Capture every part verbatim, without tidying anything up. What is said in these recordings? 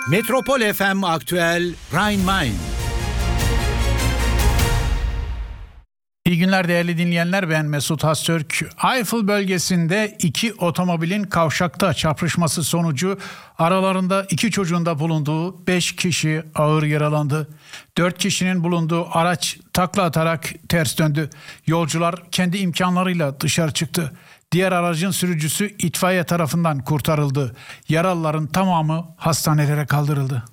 Metropol F M Aktüel Rhein-Main. İyi günler değerli dinleyenler, ben Mesut Hastürk. Eifel bölgesinde iki otomobilin kavşakta çarpışması sonucu aralarında iki çocuğun da bulunduğu beş kişi ağır yaralandı. dört kişinin bulunduğu araç takla atarak ters döndü. Yolcular kendi imkanlarıyla dışarı çıktı. Diğer aracın sürücüsü itfaiye tarafından kurtarıldı. Yaralıların tamamı hastanelere kaldırıldı.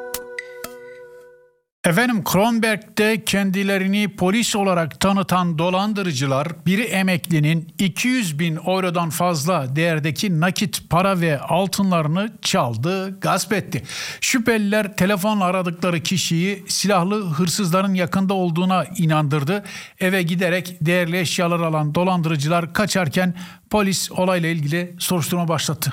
Efendim, Kronberg'de kendilerini polis olarak tanıtan dolandırıcılar bir emeklinin iki yüz bin eurodan fazla değerdeki nakit para ve altınlarını çaldı, gasp etti. Şüpheliler telefonla aradıkları kişiyi silahlı hırsızların yakında olduğuna inandırdı. Eve giderek değerli eşyalar alan dolandırıcılar kaçarken polis olayla ilgili soruşturma başlattı.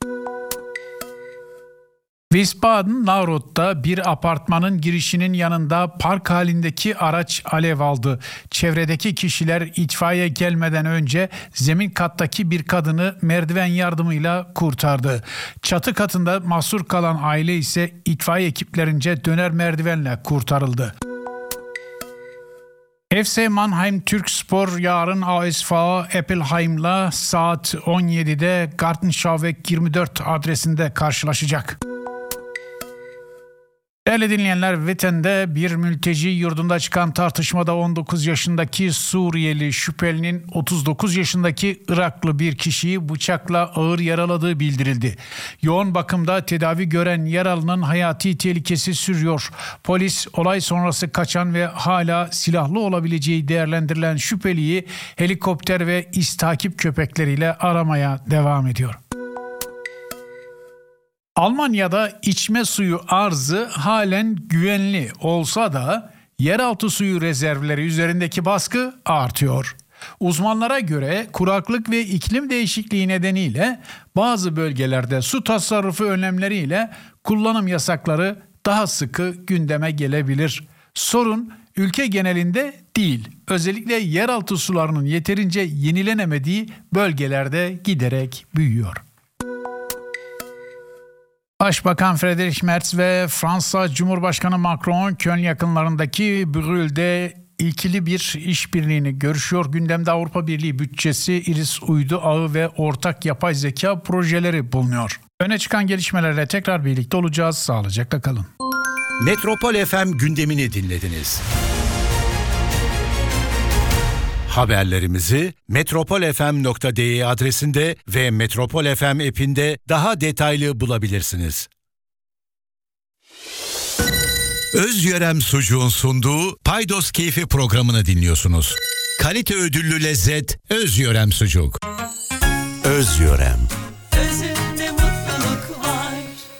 Wiesbaden-Naurod'da bir apartmanın girişinin yanında park halindeki araç alev aldı. Çevredeki kişiler itfaiye gelmeden önce zemin kattaki bir kadını merdiven yardımıyla kurtardı. Çatı katında mahsur kalan aile ise itfaiye ekiplerince döner merdivenle kurtarıldı. F C Mannheim Türkspor yarın A S V Eppelheim'la saat on yedide Gartenschauweg yirmi dört adresinde karşılaşacak. Değerli dinleyenler, Witten'de bir mülteci yurdunda çıkan tartışmada on dokuz yaşındaki Suriyeli şüphelinin otuz dokuz yaşındaki Iraklı bir kişiyi bıçakla ağır yaraladığı bildirildi. Yoğun bakımda tedavi gören yaralının hayati tehlikesi sürüyor. Polis olay sonrası kaçan ve hala silahlı olabileceği değerlendirilen şüpheliyi helikopter ve iz takip köpekleriyle aramaya devam ediyor. Almanya'da içme suyu arzı halen güvenli olsa da yeraltı suyu rezervleri üzerindeki baskı artıyor. Uzmanlara göre kuraklık ve iklim değişikliği nedeniyle bazı bölgelerde su tasarrufu önlemleriyle kullanım yasakları daha sıkı gündeme gelebilir. Sorun ülke genelinde değil, özellikle yeraltı sularının yeterince yenilenemediği bölgelerde giderek büyüyor. Başbakan Friedrich Merz ve Fransa Cumhurbaşkanı Macron, Köln yakınlarındaki Brühl'de ilkili bir işbirliğini görüşüyor. Gündemde Avrupa Birliği bütçesi, iris uydu ağı ve ortak yapay zeka projeleri bulunuyor. Öne çıkan gelişmelerle tekrar birlikte olacağız. Sağlıcakla kalın. Metropol F M gündemini dinlediniz. Haberlerimizi metropol f m nokta d e adresinde ve Metropol F M app'inde daha detaylı bulabilirsiniz. Özyörem Sucuğun sunduğu Paydos Keyfi programını dinliyorsunuz. Kalite ödüllü lezzet Özyörem Sucuk. Özyörem. Özünde mutluluk var.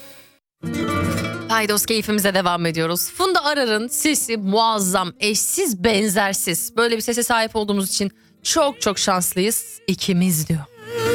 Paydos keyfimize devam ediyoruz. Funda Arar'ın sesi muazzam, eşsiz, benzersiz. Böyle bir sese sahip olduğumuz için çok çok şanslıyız ikimiz diyor.